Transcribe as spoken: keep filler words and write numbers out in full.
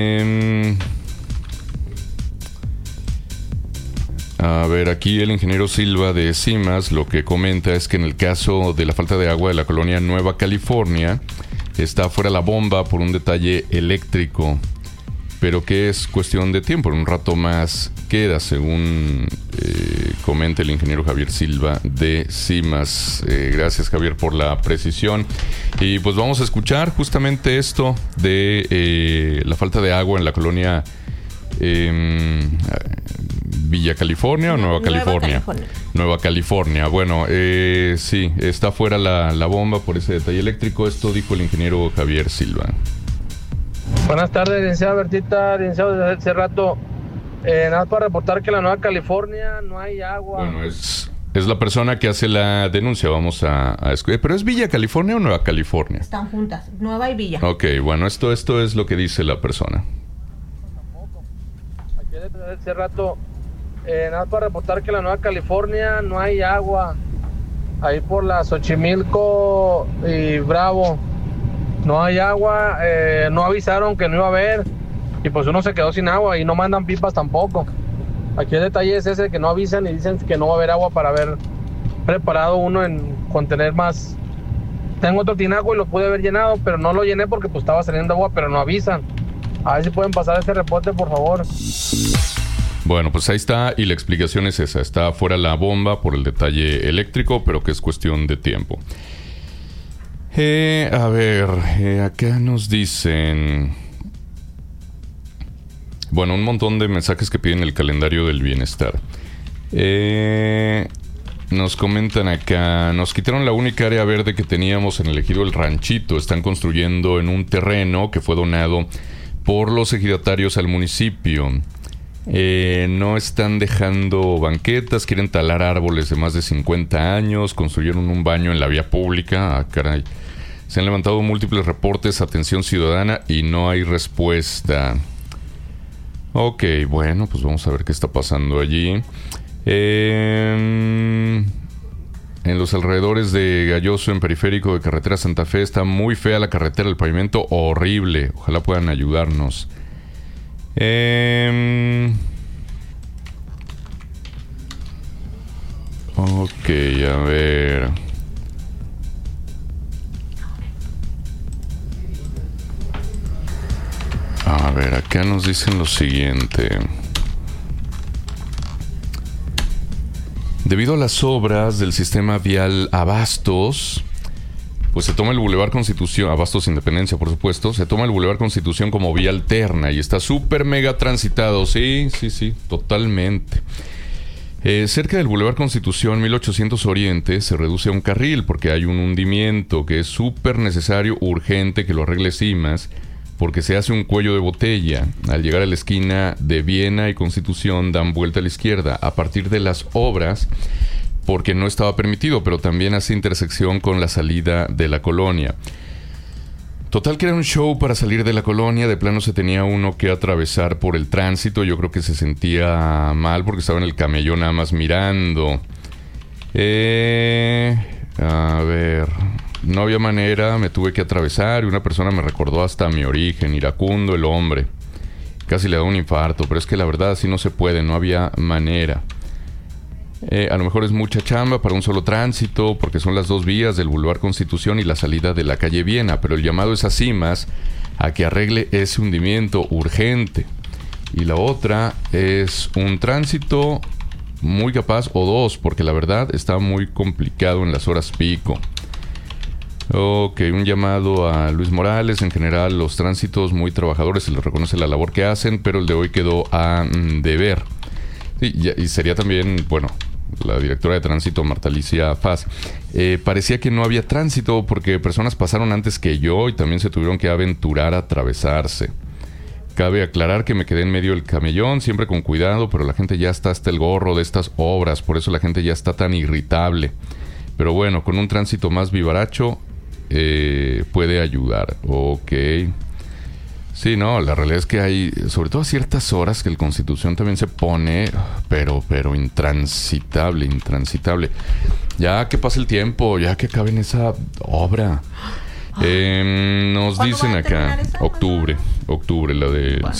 Eh, a ver, aquí el ingeniero Silva de CIMAS lo que comenta es que en el caso de la falta de agua de la colonia Nueva California está fuera la bomba por un detalle eléctrico, pero que es cuestión de tiempo, en un rato más queda, según eh, comenta el ingeniero Javier Silva de CIMAS. Eh, gracias, Javier, por la precisión. Y pues vamos a escuchar justamente esto de eh, la falta de agua en la colonia eh, Villa California o Nueva, Nueva California? California. Nueva California. Bueno, eh, sí, está fuera la, la bomba por ese detalle eléctrico. Esto dijo el ingeniero Javier Silva. Buenas tardes, licenciada Bertita, licenciado, desde hace rato. Eh, nada para reportar que en la Nueva California no hay agua. Bueno, es, es la persona que hace la denuncia. Vamos a, a escuchar. ¿Pero es Villa California o Nueva California? Están juntas, Nueva y Villa. Ok, bueno, esto, esto es lo que dice la persona. Tampoco. Aquí desde hace rato. Eh, nada para reportar que en la Nueva California no hay agua. Ahí por la Xochimilco y Bravo. No hay agua, eh, no avisaron que no iba a haber y pues uno se quedó sin agua y no mandan pipas tampoco. Aquí el detalle es ese, que no avisan y dicen que no va a haber agua para haber preparado uno en contener más. Tengo otro tinaco y lo pude haber llenado, pero no lo llené porque pues estaba saliendo agua, pero no avisan. A ver si pueden pasar ese reporte, por favor. Bueno, pues ahí está, y la explicación es esa. Está fuera la bomba por el detalle eléctrico, pero que es cuestión de tiempo. Eh, a ver, eh, acá nos dicen... Bueno, un montón de mensajes que piden el calendario del bienestar. Eh, nos comentan acá... Nos quitaron la única área verde que teníamos en el ejido El Ranchito. Están construyendo en un terreno que fue donado por los ejidatarios al municipio. Eh, no están dejando banquetas, quieren talar árboles de más de cincuenta años, construyeron un baño en la vía pública. Ah, caray. Se han levantado múltiples reportes, atención ciudadana, y no hay respuesta. Ok, bueno, pues vamos a ver qué está pasando allí. Eh, en los alrededores de Galloso, en periférico de carretera Santa Fe, está muy fea la carretera, el pavimento horrible. Ojalá puedan ayudarnos. Eh, ok, a ver. A ver, acá nos dicen lo siguiente. Debido a las obras del sistema vial Abastos, pues se toma el Boulevard Constitución, Abastos Independencia, por supuesto, se toma el Boulevard Constitución como vía alterna y está súper mega transitado. Sí, sí, sí, totalmente. Eh, cerca del Boulevard Constitución mil ochocientos Oriente se reduce a un carril porque hay un hundimiento que es súper necesario, urgente que lo arregle CIMAS, porque se hace un cuello de botella. Al llegar a la esquina de Viena y Constitución dan vuelta a la izquierda. A partir de las obras, porque no estaba permitido, pero también hace intersección con la salida de la colonia. Total que era un show para salir de la colonia. De plano se tenía uno que atravesar por el tránsito. Yo creo que se sentía mal porque estaba en el camellón nada más mirando. Eh, a ver... No había manera, me tuve que atravesar y una persona me recordó hasta mi origen, iracundo el hombre. Casi le da un infarto, pero es que la verdad así no se puede, no había manera. Eh, a lo mejor es mucha chamba para un solo tránsito, porque son las dos vías del Boulevard Constitución y la salida de la calle Viena, pero el llamado es a CIMAS a que arregle ese hundimiento urgente. Y la otra es un tránsito muy capaz, o dos, porque la verdad está muy complicado en las horas pico. Ok, un llamado a Luis Morales. En general, los tránsitos muy trabajadores, se les reconoce la labor que hacen, pero el de hoy quedó a mm, deber. Sí, y, y sería también, bueno, la directora de tránsito, Marta Alicia Faz. Eh, parecía que no había tránsito porque personas pasaron antes que yo y también se tuvieron que aventurar a atravesarse. Cabe aclarar que me quedé en medio del camellón, siempre con cuidado, pero la gente ya está hasta el gorro de estas obras, por eso la gente ya está tan irritable. Pero bueno, con un tránsito más vivaracho, Eh, puede ayudar. Ok. Sí, no, la realidad es que hay, sobre todo a ciertas horas, que el Constitución también se pone, pero, pero intransitable, intransitable. Ya que pase el tiempo, ya que acaben esa obra. Eh, nos ¿Cuándo dicen va a acá, terminar esa? octubre, octubre, la de Bueno.